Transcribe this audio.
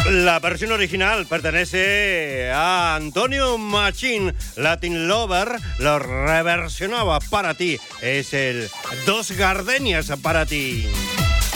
La versión original pertenece a Antonio Machín. Latin Lover lo reversionaba para ti. Es el Dos Gardenias para ti.